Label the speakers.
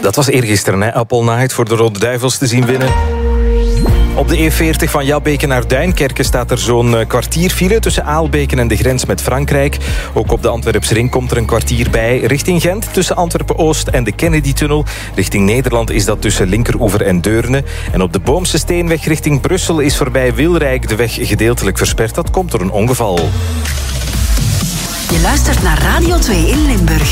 Speaker 1: Dat was eergisteren, hè? Apple Night voor de Rode Duivels te zien winnen. Op de E40 van Jabbeke naar Duinkerke staat er zo'n kwartier file tussen Aalbeken en de grens met Frankrijk. Ook op de Antwerpsring komt er een kwartier bij. Richting Gent tussen Antwerpen-Oost en de Kennedy-tunnel. Richting Nederland is dat tussen Linkeroever en Deurne. En op de Boomse Steenweg richting Brussel is voorbij Wilrijk de weg gedeeltelijk versperd. Dat komt door een ongeval.
Speaker 2: Je luistert naar Radio 2 in Limburg.